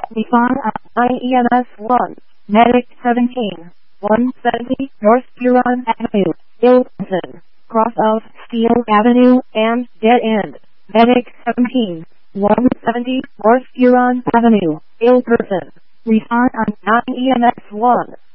Nissan IEMS 1, Medic 17, 170 North Huron Avenue, Ilson, cross of Steel Avenue and dead end. Medic 17, 170 North Huron Avenue, Ilson. Respond on IEMS 1.